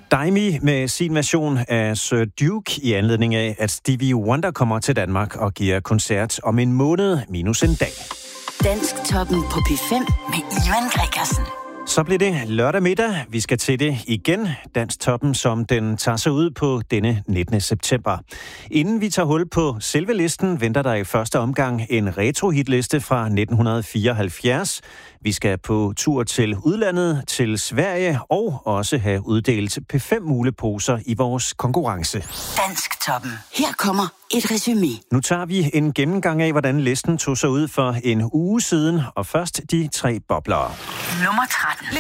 Daimi med sin version af Sir Duke i anledning af, at Stevie Wonder kommer til Danmark og giver koncert om en måned minus en dag. Dansktoppen på P5 med Ivan Gregersen. Så bliver det lørdag middag. Vi skal til det igen. Dansktoppen, som den tager sig ud på denne 19. september. Inden vi tager hul på selve listen, venter der i første omgang en retro-hitliste fra 1974. Vi skal på tur til udlandet, til Sverige, og også have uddelt P5-muleposer i vores konkurrence. Dansktoppen. Her kommer et resumé. Nu tager vi en gennemgang af, hvordan listen tog sig ud for en uge siden, og først de 3 bobler. Nummer 13.